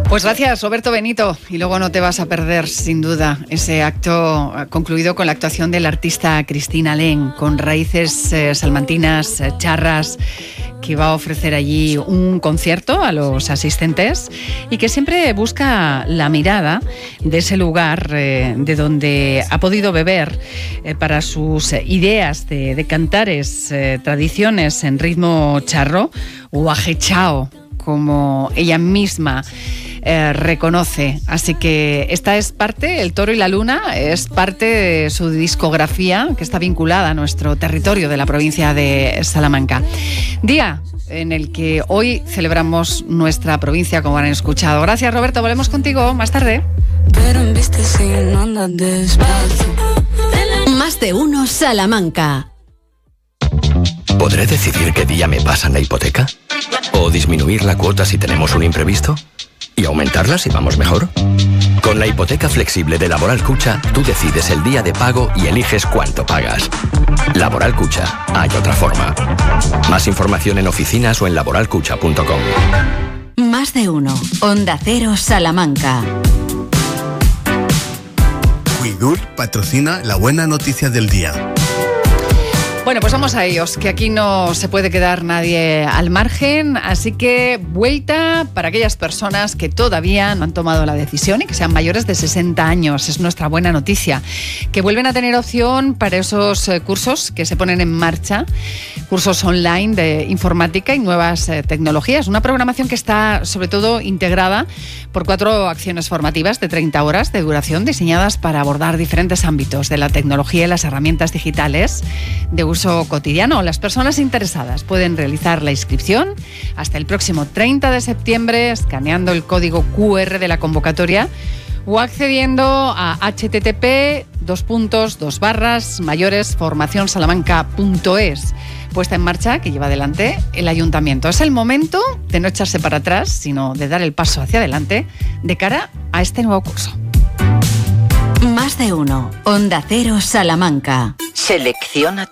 Pues gracias, Roberto Benito. Y luego no te vas a perder, sin duda, ese acto concluido con la actuación del artista Cristina Len, con raíces salmantinas, charras, que va a ofrecer allí un concierto a los asistentes y que siempre busca la mirada de ese lugar de donde ha podido beber para sus ideas de cantares, tradiciones en ritmo charro o ajechao, como ella misma reconoce. Así que esta es parte, El Toro y la Luna, es parte de su discografía que está vinculada a nuestro territorio de la provincia de Salamanca. Día en el que hoy celebramos nuestra provincia, como han escuchado. Gracias, Roberto. Volvemos contigo más tarde. Más de uno Salamanca. ¿Podré decidir qué día me pasan la hipoteca? ¿O disminuir la cuota si tenemos un imprevisto? ¿Y aumentarla si vamos mejor? Con la hipoteca flexible de Laboral Cucha, tú decides el día de pago y eliges cuánto pagas. Laboral Cucha, hay otra forma. Más información en oficinas o en laboralcucha.com. Más de uno. Onda Cero Salamanca. Cuidur patrocina la buena noticia del día. Bueno, pues vamos a ellos, que aquí no se puede quedar nadie al margen, así que vuelta para aquellas personas que todavía no han tomado la decisión y que sean mayores de 60 años. Es nuestra buena noticia, que vuelven a tener opción para esos cursos que se ponen en marcha, cursos online de informática y nuevas tecnologías. Una programación que está sobre todo integrada por 4 acciones formativas de 30 horas de duración diseñadas para abordar diferentes ámbitos de la tecnología y las herramientas digitales de uso cotidiano. Las personas interesadas pueden realizar la inscripción hasta el próximo 30 de septiembre escaneando el código QR de la convocatoria o accediendo a http://mayoresformacionsalamanca.es. Puesta en marcha que lleva adelante el ayuntamiento. Es el momento de no echarse para atrás, sino de dar el paso hacia adelante de cara a este nuevo curso. Más de uno. Onda Cero Salamanca. Selecciona